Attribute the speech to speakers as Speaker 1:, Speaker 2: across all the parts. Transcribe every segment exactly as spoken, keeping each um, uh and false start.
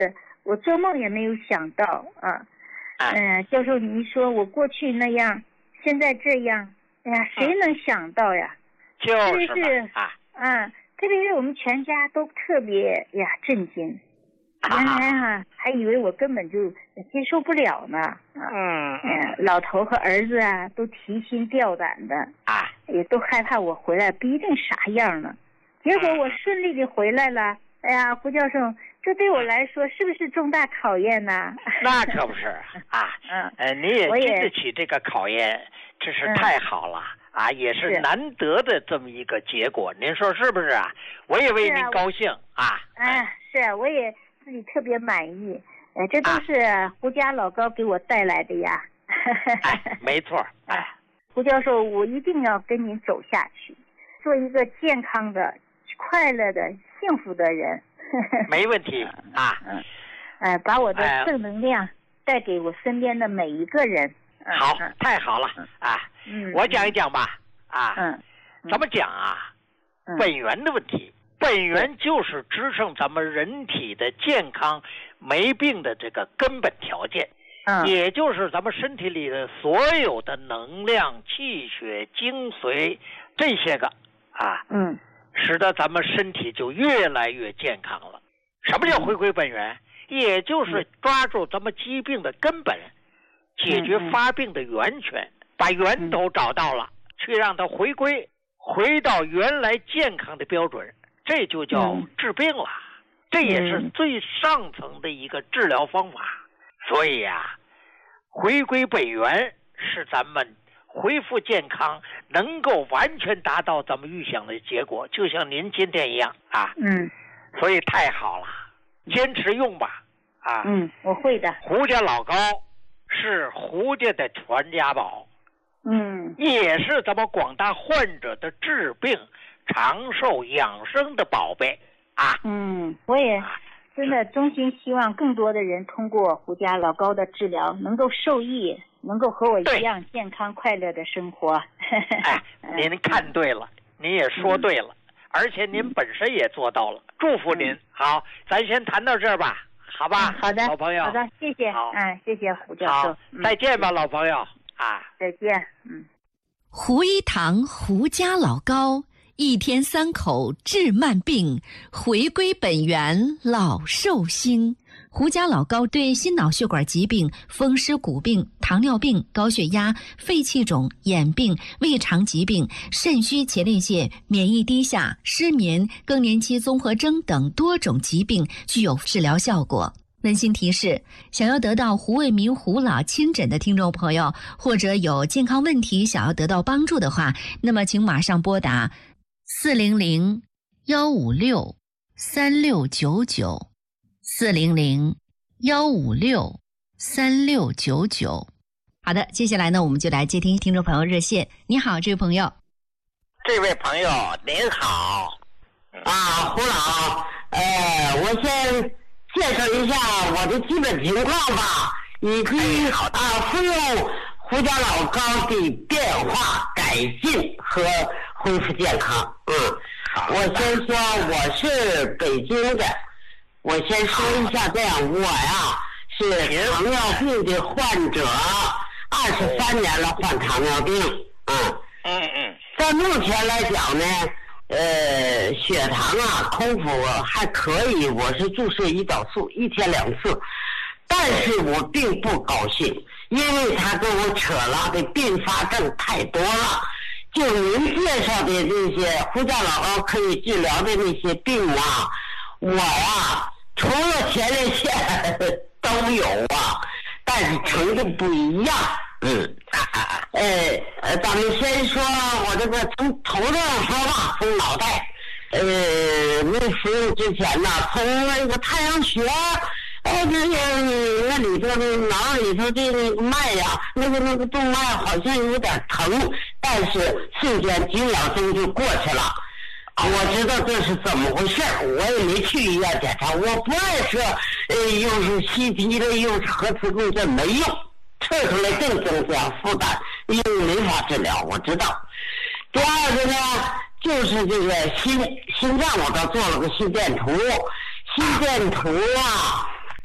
Speaker 1: 我做梦也没有想到啊。嗯、呃，教授，你说我过去那样，现在这样，哎呀，谁能想到呀？
Speaker 2: 就是
Speaker 1: 特别是
Speaker 2: 啊，
Speaker 1: 嗯，特别是我们全家都特别呀震惊。原来啊，还以为我根本就接受不了呢。
Speaker 2: 嗯
Speaker 1: 嗯，老头和儿子啊，都提心吊胆的
Speaker 2: 啊，
Speaker 1: 也都害怕我回来不一定啥样呢。结果我顺利的回来了。哎呀，胡教授，这对我来说是不是重大考验呢？
Speaker 2: 那可不是啊。
Speaker 1: 嗯，
Speaker 2: 呃，你也经得起这个考验，这是太好了。嗯啊，也是难得的这么一个结果，您说是不是啊？我也为您高兴啊！
Speaker 1: 哎，是，我也自己特别满意。哎，这都是胡家老高给我带来的呀。
Speaker 2: 哎，没错。哎，
Speaker 1: 胡教授，我一定要跟您走下去，做一个健康的、快乐的、幸福的人。
Speaker 2: 没问题啊。
Speaker 1: 嗯，哎，把我的正能量带给我身边的每一个人。
Speaker 2: 好，太好了啊！
Speaker 1: 嗯，
Speaker 2: 我讲一讲吧。啊，
Speaker 1: 嗯，
Speaker 2: 怎么讲啊？本源的问题，本源就是支撑咱们人体的健康、没病的这个根本条件。
Speaker 1: 嗯，
Speaker 2: 也就是咱们身体里的所有的能量、气血、精髓这些个啊，
Speaker 1: 嗯，
Speaker 2: 使得咱们身体就越来越健康了。什么叫回归本源？也就是抓住咱们疾病的根本。解决发病的源泉，把源头找到了，去让它回归，回到原来健康的标准，这就叫治病了。这也是最上层的一个治疗方法。所以啊，回归本源是咱们恢复健康，能够完全达到咱们预想的结果，就像您今天一样啊。
Speaker 1: 嗯，
Speaker 2: 所以太好了，坚持用吧。啊，
Speaker 1: 嗯，我会的。
Speaker 2: 胡家老高是胡家的传家宝，
Speaker 1: 嗯，
Speaker 2: 也是咱们广大患者的治病、长寿、养生的宝贝啊。
Speaker 1: 嗯，我也真的衷心希望更多的人通过胡家老高的治疗能够受益，能够和我一样健康快乐的生活。
Speaker 2: 哎，您看对了，您也说对了，嗯、而且您本身也做到了，祝福您。嗯、好，咱先谈到这儿吧。好吧、
Speaker 1: 嗯，好的，
Speaker 2: 老朋友，
Speaker 1: 好的，谢谢，嗯，谢谢胡教授，
Speaker 2: 嗯、再见吧，老朋友啊，
Speaker 1: 再见，嗯。
Speaker 3: 胡一堂胡家老高，一天三口治慢病，回归本源老寿星。胡家老高对心脑血管疾病、风湿骨病、糖尿病、高血压、肺气肿、眼病、胃肠疾病、肾虚前列腺、免疫低下、失眠、更年期综合征等多种疾病具有治疗效果。温馨提示：想要得到胡卫民胡老亲诊的听众朋友，或者有健康问题想要得到帮助的话，那么请马上拨打四零零幺五六三六九九。四零零幺五六三六九九。好的，接下来呢，我们就来接听听众朋友热线。你好，这位朋友。
Speaker 4: 这位朋友您好，啊，胡老，呃，我先介绍一下我的基本情况吧，以及啊，服用胡家老高的变化、改进和恢复健康。嗯，我先说我是北京的。我先说一下，这样我呀是糖尿病的患者，二十三年了，患糖尿病。嗯
Speaker 2: 嗯嗯，
Speaker 4: 在目前来讲呢，呃，血糖啊空腹还可以，我是注射胰岛素一天两次，但是我并不高兴，因为他跟我扯了的并发症太多了。就您介绍的那些胡家老高可以治疗的那些病啊，我呀除了前列腺都有啊，但是程度不一样。嗯，呃，咱们先说我这个从头上说吧，从脑袋，呃，没服用之前呢，从那个太阳穴，哎，那个那里头的脑里头的那个脉呀，那个那个动脉好像有点疼，但是瞬间几秒钟就过去了。我知道这是怎么回事，我也没去医院检查，我不爱说，呃，又是 C T 的，又是核磁共振，没用，测出来更增加负担，因为没法治疗，我知道。第二个呢，就是这个心心脏，我倒做了个心电图，心电图啊。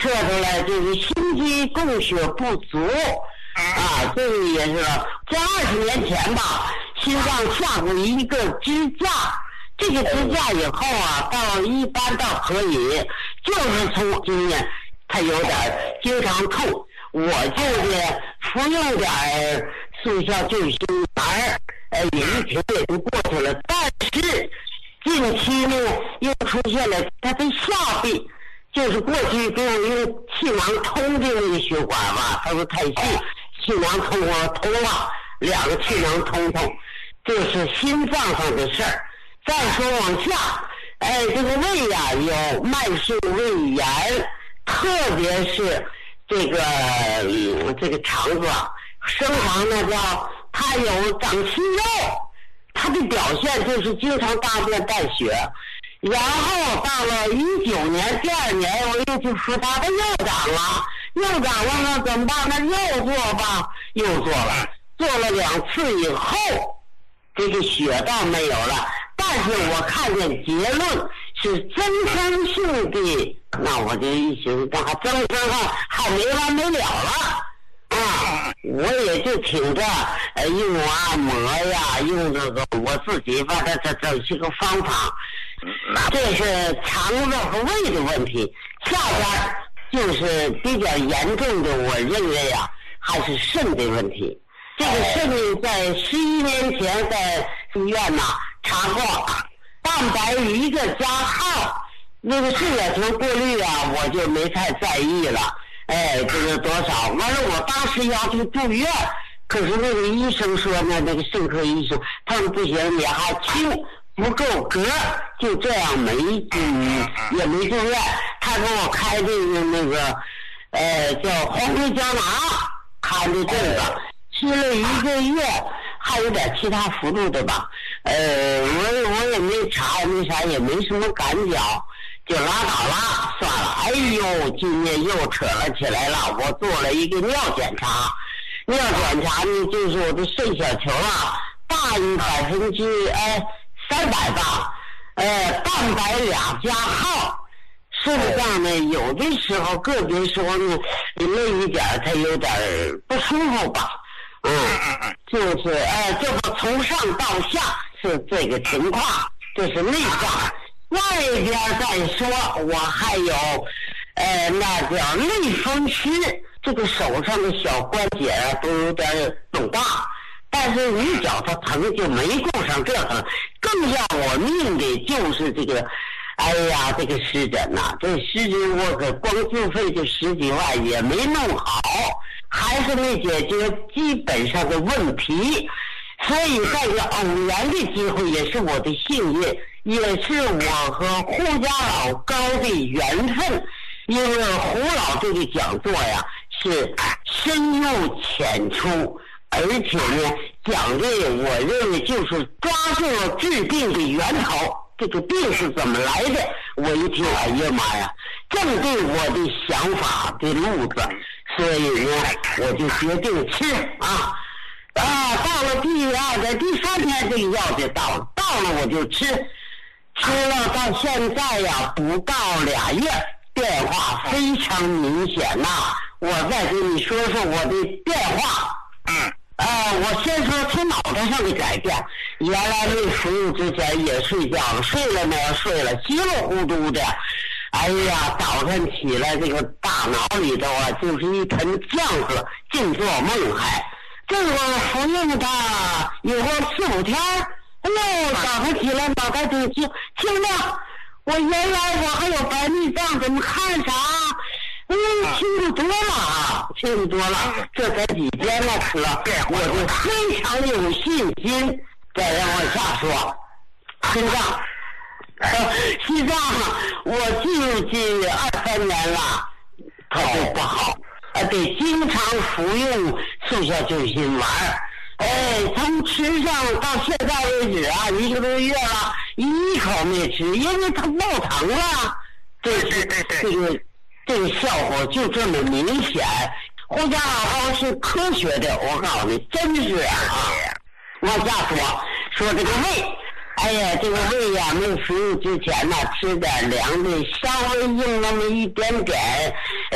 Speaker 4: 测出来就是心肌供血不足啊，这个也是在二十年前吧，心脏下过一个支架，这个支架以后啊，到一般倒可以，就是从经验他有点经常痛，我就是服用点速效救心丸，呃，也一停也就过去了。但是近期呢，又出现了他的下臂，就是过去给我用气囊通的那个血管嘛，他说太细，气囊通我通了，两个气囊通通，这是心脏上的事儿。再说往下，哎，这个胃呀、啊、有慢性胃炎，特别是这个、嗯、这个肠子啊，生肠呢叫它有长息肉，它的表现就是经常大便带血。然后到了一九年第二年，我又去服它，它又长了，又长了呢，怎么办？那又做吧，又做了，做了两次以后，这个血倒没有了。但是我看见结论是增生性的，那我就一寻思，增生啊，还没完没了了啊！我也就挺着，呃，用按摩呀，用这个我自己把它这这些个方法，这是肠子和胃的问题。下边就是比较严重的，我认为啊，还是肾的问题。这个肾在十一年前在医院呐、啊。查过蛋白一个加号，那个肾小球过滤啊，我就没太在意了。哎，这个多少？完了，我当时要求住院，可是那个医生说呢，那个肾科医生，他说不行，你还轻不够格，就这样没嗯也没住院。他给我开这个那个呃叫黄皮胶囊，看的这个吃了一个月。还有点其他幅度的吧，呃，我我也没查，没啥，也没什么感觉，就拉倒了，算了。哎呦，今年又扯了起来了。我做了一个尿检查，尿检查呢，就是我的肾小球啊，大于百分之哎三百吧，呃，蛋白俩加号。肾脏呢，有的时候个别时候呢，累一点，它有点不舒服吧。嗯，就是呃，这个从上到下是这个情况，这是内脏。外边再说，我还有呃，那叫类风湿，这个手上的小关节啊都有点肿大，但是一脚它疼就没顾上这个。更要我命的就是这个，哎呀，这个湿疹呐、啊，这湿疹我可光自费就十几万也没弄好。还是没解决基本上的问题，所以在这偶然的机会也是我的幸运，也是我和胡家老高的缘分。因为胡老这个讲座呀是深入浅出，而且呢讲的我认为就是抓住了治病的源头，这个病是怎么来的。我一听，哎呀妈呀，正对我的想法的路子。所以呢，我就决定吃啊啊！到了第二个、第三天，这个药就到了，到了我就吃，吃了到现在呀，不到俩月，变化非常明显呐、啊。我再跟你说说我的变化。嗯。啊，我先说从脑袋上的改变。原来没服用之前也睡觉了，睡了呢睡了，稀里糊涂的。哎呀，早晨起来这个大脑里头啊，就是一盆浆子，净做梦还。这个服用它有个四五天，哎呦，早上起来脑袋就清清亮。我原来我还有白内障，怎么看啥？哎呦，清楚多了啊，清楚多了。这才几天了吃了，我就非常有信心。再让往下说，心脏。呃，西藏我进入这二三年了，它就不好，呃，得经常服用速效救心丸。哎，从吃上到现在为止啊，一个多月了，一口没吃，因为它不疼了。这是这个这个效果就这么明显。胡家老高是科学的，我告诉你，真是啊。往下说，说这个胃。哎呀，这个胃呀、啊，没服用之前呢，吃点凉的，稍微硬那么一点点，